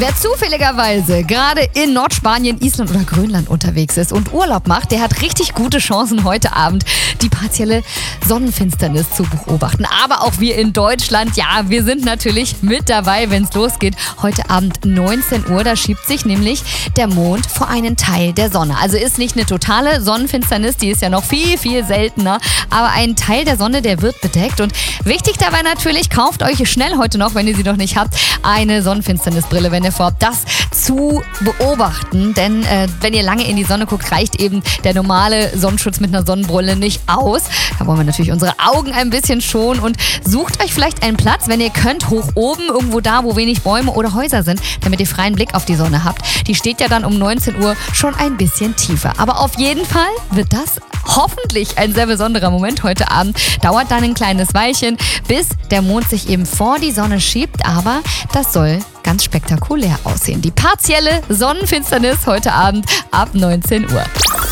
Wer zufälligerweise gerade in Nordspanien, Island oder Grönland unterwegs ist und Urlaub macht, der hat richtig gute Chancen, heute Abend die partielle Sonnenfinsternis zu beobachten. Aber auch wir in Deutschland, ja, wir sind natürlich mit dabei, wenn es losgeht. Heute Abend 19 Uhr, da schiebt sich nämlich der Mond vor einen Teil der Sonne. Also ist nicht eine totale Sonnenfinsternis, die ist ja noch viel, viel seltener. Aber ein Teil der Sonne, der wird bedeckt. Und wichtig dabei natürlich, kauft euch schnell heute noch, wenn ihr sie noch nicht habt, eine Sonnenfinsternisbrille, wenn ihr vorhabt, das zu beobachten. Denn wenn ihr lange in die Sonne guckt, reicht eben der normale Sonnenschutz mit einer Sonnenbrille nicht aus. Da wollen wir natürlich unsere Augen ein bisschen schonen und sucht euch vielleicht einen Platz, wenn ihr könnt, hoch oben, irgendwo da, wo wenig Bäume oder Häuser sind, damit ihr freien Blick auf die Sonne habt. Die steht ja dann um 19 Uhr schon ein bisschen tiefer. Aber auf jeden Fall wird das hoffentlich ein sehr besonderer Moment heute Abend. Dauert dann ein kleines Weilchen, bis der Mond sich eben vor die Sonne schiebt, aber das soll ganz spektakulär aussehen. Die partielle Sonnenfinsternis heute Abend ab 19 Uhr.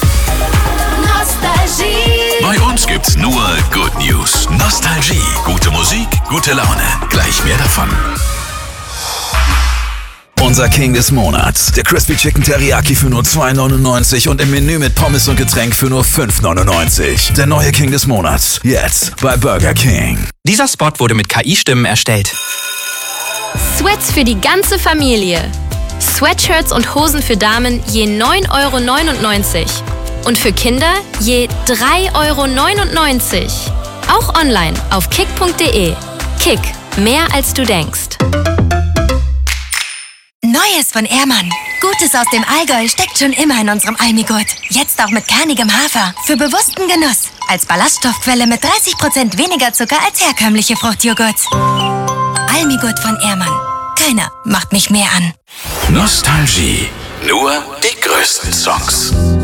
Nostalgie. Bei uns gibt's nur Good News. Nostalgie. Gute Musik, gute Laune. Gleich mehr davon. Unser King des Monats. Der Crispy Chicken Teriyaki für nur $2,99 und im Menü mit Pommes und Getränk für nur $5,99. Der neue King des Monats. Jetzt bei Burger King. Dieser Spot wurde mit KI-Stimmen erstellt. Sweats für die ganze Familie. Sweatshirts und Hosen für Damen je €9,99. Und für Kinder je €3,99. Auch online auf kick.de. Kick, mehr als du denkst. Neues von Ehrmann. Gutes aus dem Allgäu steckt schon immer in unserem Almigurt. Jetzt auch mit kernigem Hafer. Für bewussten Genuss. Als Ballaststoffquelle mit 30% weniger Zucker als herkömmliche Fruchtjoghurt. Almigurt von Ehrmann. Keiner macht mich mehr an. Nostalgie. Nur die größten Songs.